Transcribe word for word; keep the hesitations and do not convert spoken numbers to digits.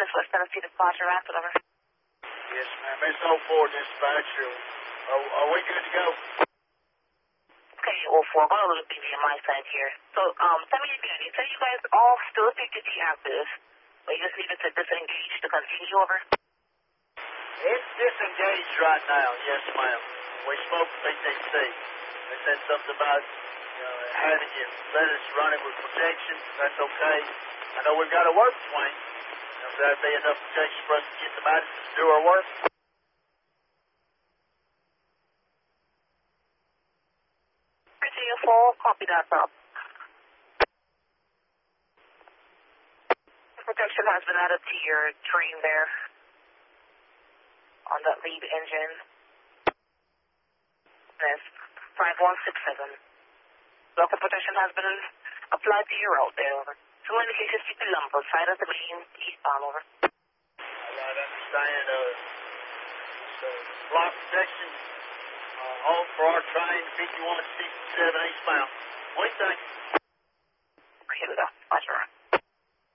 This West Tennessee Dispatcher, Rapid, over. Yes, ma'am. It's oh four Dispatcher. Are, are we good to go? Okay, oh four. Got a little busy on my side here. So, um, tell me again. You say you guys all still P T T active, but you just needed to disengage to continue, over? It's disengaged right now. Yes, ma'am. We spoke to P T T. They said something about uh, having you let us run it with protection. That's okay. I know we've got a work swing. If that'd be enough protection for us to get the Madison to do our work. Continue full. Copy that, up. Protection has been added to your train there on that lead engine. That's five one six seven. Local protection has been applied to your route there, over. So indications keep the lump outside of the main eastbound, over. All right, understand. Uh, so block protection uh, on for our train fifty-one sixty-seven eastbound.